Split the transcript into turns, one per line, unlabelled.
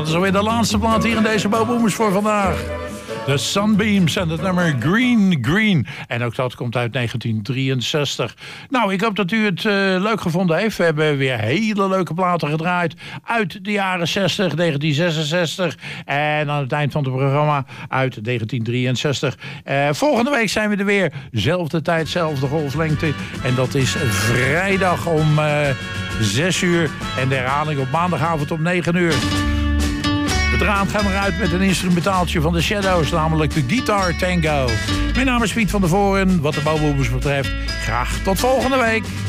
dat is alweer de laatste plaat hier in deze Boboomers voor vandaag. De Sunbeams en het nummer Green Green. En ook dat komt uit 1963. Nou, ik hoop dat u het leuk gevonden heeft. We hebben weer hele leuke platen gedraaid. Uit de jaren 60, 1966. En aan het eind van het programma uit 1963. Volgende week zijn we er weer. Zelfde tijd, zelfde golflengte. En dat is vrijdag om 6 uur. En de herhaling op maandagavond om 9 uur. We gaan eruit met een instrumentaaltje van de Shadows, namelijk de Guitar Tango. Mijn naam is Piet van der Voren. Wat de Boboomers betreft, graag tot volgende week.